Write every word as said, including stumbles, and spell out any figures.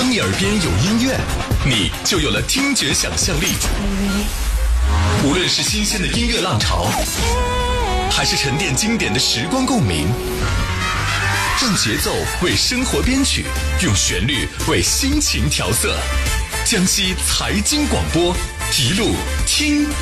当你耳边有音乐，你就有了听觉想象力。无论是新鲜的音乐浪潮，还是沉淀经典的时光共鸣，让节奏为生活编曲，用旋律为心情调色。江西财经广播，一路听。